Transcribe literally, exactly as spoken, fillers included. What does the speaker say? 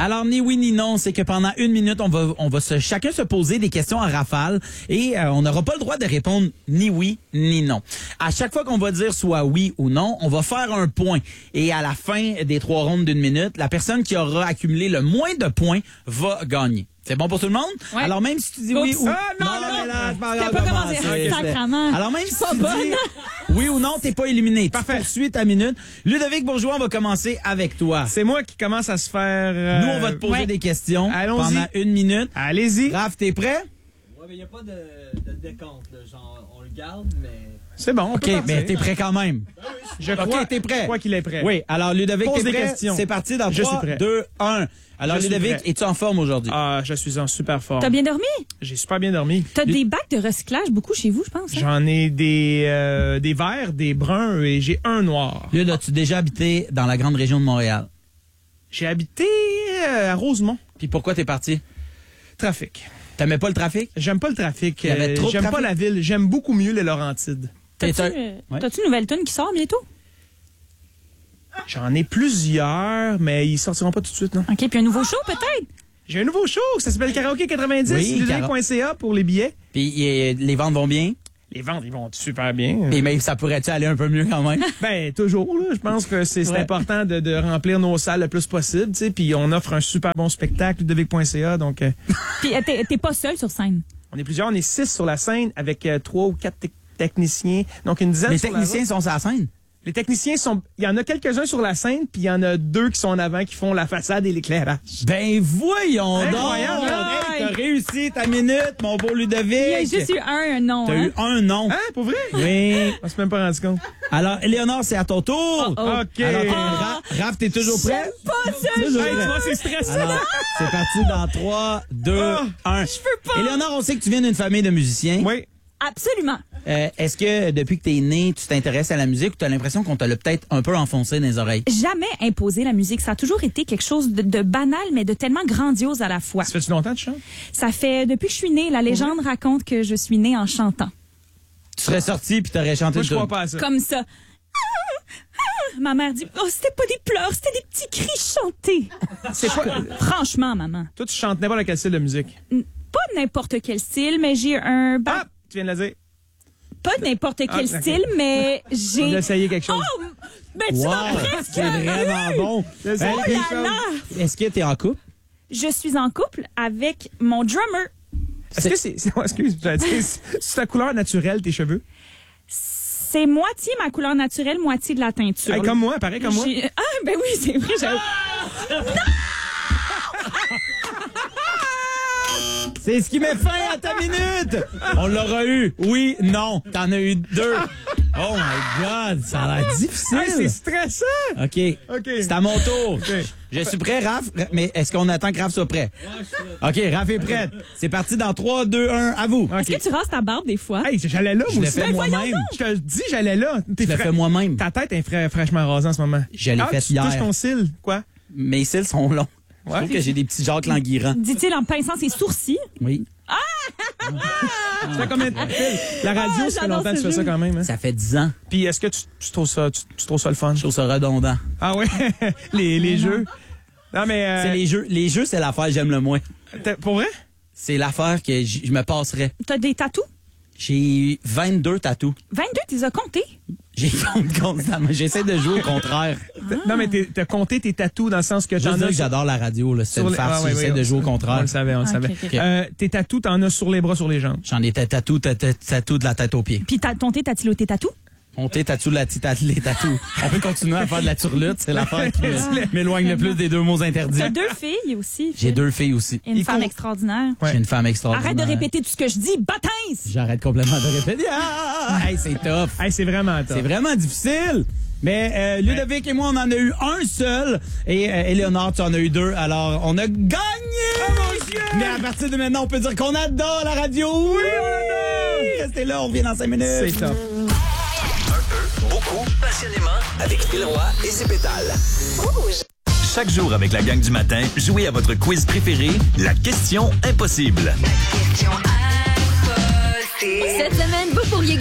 Alors, ni oui ni non, c'est que pendant une minute, on va, on va se, chacun se poser des questions en rafale et euh, on n'aura pas le droit de répondre ni oui ni non. À chaque fois qu'on va dire soit oui ou non, on va faire un point. Et à la fin des trois rondes d'une minute, la personne qui aura accumulé le moins de points va gagner. C'est bon pour tout le monde? Ouais. Alors même si tu dis Oups. oui ou... Ah, non, non, mais là, c'est pas T'as grave, pas commencer. commencé. Sacrement. Alors même si Pas tu bonne. dis oui ou non, t'es pas éliminé. Parfait. Tu poursuis ta minute. Ludovic Bourgeois, on va commencer avec toi. C'est moi qui commence à se faire... euh, Nous, on va te poser ouais. des questions Allons-y. pendant une minute. Allez-y. Raph, t'es prêt? Ouais, mais il n'y a pas de, de décompte, là. Genre, on le garde, mais... C'est bon, on OK, peut partir. mais t'es prêt quand même. Je OK, crois, t'es prêt. Je crois qu'il est prêt. Oui, alors Ludovic, Pose t'es des prêt? questions. C'est parti dans Je trois, suis prêt. deux, un. Alors Je suis Ludovic, prêt. es-tu en forme aujourd'hui? Ah, je suis en super forme. T'as bien dormi? J'ai super bien dormi. T'as des bacs de recyclage beaucoup chez vous, je pense. Hein? J'en ai des, euh, des verts, des bruns et j'ai un noir. Lud, as-tu déjà habité dans la grande région de Montréal? J'ai habité euh, à Rosemont. Puis pourquoi t'es parti? Trafic. T'aimais pas le trafic? J'aime pas le trafic. Il y avait Euh, trop de J'aime pas trafic? la ville. J'aime beaucoup mieux les Laurentides. T'as-tu T'es un- euh, Ouais. t'as-tu une nouvelle tune qui sort bientôt? J'en ai plusieurs, mais ils sortiront pas tout de suite, non? OK, puis un nouveau show peut-être? J'ai un nouveau show, ça s'appelle Karaoké quatre-vingt-dix, Oui, ludovic point c a pour les billets. Puis euh, les ventes vont bien? Les ventes, ils vont super bien. Et mais ça pourrait-tu aller un peu mieux quand même? Ben, toujours, là. Je pense que c'est c'est Ouais. important de, de remplir nos salles le plus possible, tu sais. Puis on offre un super bon spectacle, ludovic point c a. Donc, euh, Puis euh, t'es t'es pas seul sur scène. on est plusieurs, on est six sur la scène avec euh, trois ou quatre tec- techniciens. Donc, une dizaine Les sur la techniciens route. sont sur la scène? Les techniciens sont. Il y en a quelques-uns sur la scène, puis il y en a deux qui sont en avant qui font la façade et l'éclairage. Ben voyons Incroyable, donc! hein? Hey, t'as réussi ta minute, mon beau Ludovic! Il y a juste eu un, un nom. T'as hein? eu un nom. Hein, pour vrai? Oui. On s'est même pas rendu compte. Alors, Éléonore, c'est à ton tour. Oh, oh. OK. Alors, t'es- Oh. Raph, Raph, t'es toujours prêt? Pas ça, Toujours Hey, tu prêt. vois, c'est stressant. Alors, c'est parti dans trois, deux, Oh. un. je peux pas. Éléonore, on sait que tu viens d'une famille de musiciens. Oui. Absolument. Euh, est-ce que depuis que t'es né, tu t'intéresses à la musique ou t'as l'impression qu'on te l'a peut-être un peu enfoncé dans les oreilles? Jamais imposé la musique. Ça a toujours été quelque chose de, de banal, mais de tellement grandiose à la fois. Ça fait-tu longtemps que tu chantes? Ça fait, depuis que je suis née, la légende raconte que je suis née en chantant. Tu serais sorti puis t'aurais chanté Moi, le je crois tour. pas à ça. Comme ça. Ma mère dit, oh, c'était pas des pleurs, c'était des petits cris chantés. C'est pas. Franchement, maman. Toi, tu chantes n'importe quel style de musique. N- Pas n'importe quel style, mais j'ai un bac. Ah! Tu viens de le dire. Pas n'importe quel Ah, ok. style, mais j'ai. J'ai essayé quelque chose. Oh! Ben, tu Wow, m'as presque c'est vraiment bon. J'ai essayé Ben, quelque là chose. là! Est-ce que t'es en couple? Je suis en couple avec mon drummer. Est-ce que c'est. c'est- Excuse, j'allais dire, c'est c'est ta couleur naturelle, tes cheveux? C'est moitié ma couleur naturelle, moitié de la teinture. Hey, comme moi, pareil comme moi. J'ai- Ah, ben oui, c'est vrai. j'avais- C'est ce qui met fin à ta minute! On l'aura eu. Oui, non. T'en as eu deux. Oh my God, ça a l'air difficile. Hey, c'est stressant! OK. OK. C'est à mon tour. Je suis prêt, Raph. Mais est-ce qu'on attend que Raph soit prêt? OK, Raph est prêt. C'est parti dans trois, deux, un, à vous. Est-ce que tu rasses ta barbe des fois? Hey, j'allais là, Je moi l'ai aussi. fait Ben, voyons moi-même. donc. Je te le dis, j'allais là. T'es Je l'ai fra- fait moi-même. Ta tête est fra- fraîchement rasée en ce moment. Je l'ai ah, faite tu hier. touches ton cil, quoi? Mes cils sont longs. Je Ouais. trouve que j'ai des petits Jacques Languirand. Dit-il en pinçant ses sourcils. Oui. Ça fait combien de La radio, Ah, ça fait j'adore longtemps que tu ce fais ça jeu. quand même. Hein? Ça fait dix ans. Puis est-ce que tu, tu trouves ça, tu, tu trouves ça le fun? Je trouve ça redondant. Ah ouais? les les jeux? Non, mais... euh, C'est les jeux. Les jeux, c'est l'affaire que j'aime le moins. t'as- Pour vrai? C'est l'affaire que j- je me passerais. T'as des tatous? J'ai vingt-deux tatous. vingt-deux, tu les as comptés? J'ai compte constamment. J'essaie de jouer au contraire. T'as- Non, mais t'es- t'as compté tes tatous dans le sens que Juste j'en dire ai... que j'adore la radio, là. C'est sur une les- farce. Ah, ouais, J'essaie ouais, de on- jouer au On contraire. le savait, on le Ah, savait. ok, ok, ok. Euh, tes tatous, t'en as sur les bras, sur les jambes. J'en ai des tatous, tatous, tatous de la tête aux pieds. Puis t'as, ton thé, t'as-tu tes tatous? On t'est tatou de la petite les tatous. On peut continuer à faire de la turlute. C'est l'affaire qui me- m'éloigne le plus des deux mots interdits. T'as deux filles aussi. J'ai deux filles aussi. Une Il femme court- extraordinaire. Ouais. J'ai une femme extraordinaire. Arrête de répéter tout ce que je dis, bâtins! J'arrête complètement de répéter. Ah! Hey, c'est tough. Hey, c'est vraiment top. C'est vraiment difficile. Mais euh, Ludovic et moi, on en a eu un seul. Et euh, Éléonore, tu en as eu deux. Alors, on a gagné! Oh mon Dieu! Mais à partir de maintenant, on peut dire qu'on adore la radio. Oui, on adore! Restez là, on revient dans cinq minutes. C'est top. Beaucoup, passionnément, avec Phil Roy et ses pétales. Chaque jour avec la gang du matin, jouez à votre quiz préféré, la question impossible. Cette semaine, vous pourriez gagner